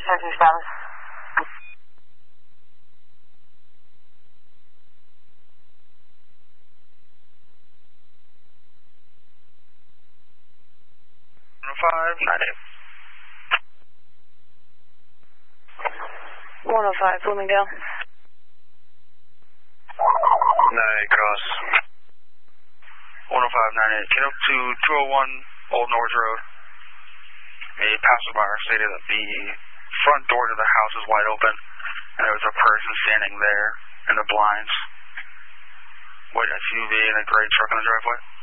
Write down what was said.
Searching status. $105, 105, Bloomingdale. 98 cross. 10598. Get up to 201 Old North Road. A passerby stated that the front door to the house is wide open, and there was a person standing there in the blinds. White SUV and a gray truck in the driveway.